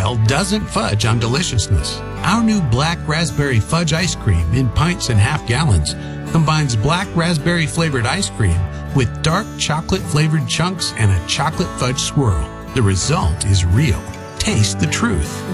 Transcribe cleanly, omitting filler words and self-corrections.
style doesn't fudge on deliciousness. Our new black raspberry fudge ice cream in pints and half gallons combines black raspberry flavored ice cream with dark chocolate flavored chunks and a chocolate fudge swirl. The result is real. Taste the truth.